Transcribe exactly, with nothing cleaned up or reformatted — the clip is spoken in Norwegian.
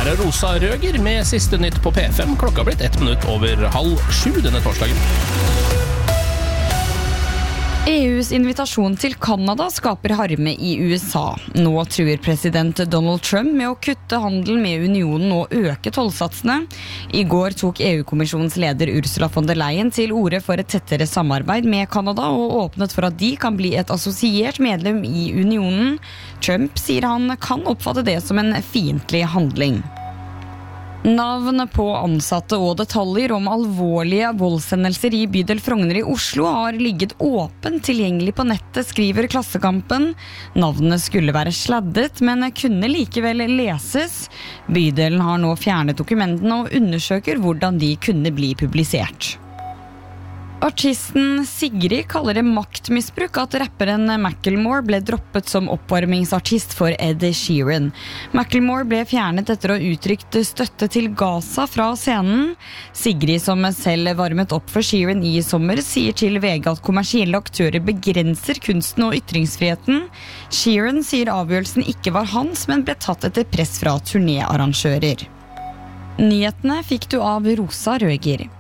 er det Rosa Røger med siste nytt på P fem. Klokka har blitt ett minutt over halv sju denne torsdagen. E U's invitasjon til Kanada skaper harme i U S A. Nå truer president Donald Trump med å kutte handel med unionen og øke tollsatsene. I går tok E U-kommisjonens leder Ursula von der Leyen til orde for et tettere samarbeid med Kanada og åpnet for at de kan bli et assosiert medlem i unionen. Trump sier han kan oppfatte det som en fiendtlig handling. Navn på ansatte og detaljer om alvorlige voldshendelser i bydel Frogner i Oslo har ligget åpent tilgjengelig på nettet, skriver Klassekampen. Navnene skulle være sladdet, men kunne likevel leses. Bydelen har nå fjernet dokumentene og undersøker hvordan de kunne bli publisert. Artisten Sigrid kaller det maktmisbruk at rapperen Macklemore ble droppet som oppvarmingsartist for Ed Sheeran. Macklemore ble fjernet etter å ha uttrykt støtte til Gaza fra scenen. Sigrid, som selv varmet opp for Sheeran i sommer, sier til V G at kommersielle aktører begrenser kunsten og ytringsfriheten. Sheeran sier avgjørelsen ikke var hans, men ble tatt etter press fra turnéarrangører. Nyhetene fikk du av Rosa Røger.